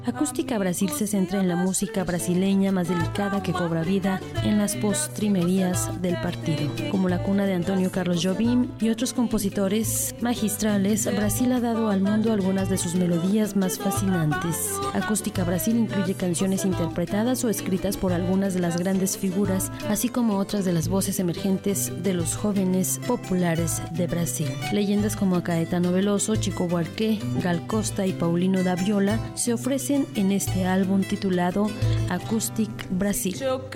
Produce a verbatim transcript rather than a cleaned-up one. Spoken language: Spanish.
Acústica Brasil se centra en la música brasileña más delicada que cobra vida en las postrimerías del partido. Como la cuna de Antonio Carlos Jobim y otros compositores magistrales, Brasil ha dado al mundo algunas de sus melodías más fascinantes. Acústica Brasil incluye canciones interpretadas o escritas por algunas de las grandes figuras, así como otras de las voces emergentes de los jóvenes populares de Brasil. Leyendas como Caetano Veloso, Chico Buarque, Gal Costa y Paulino da Viola se ofrecen en este álbum titulado Acoustic Brasil.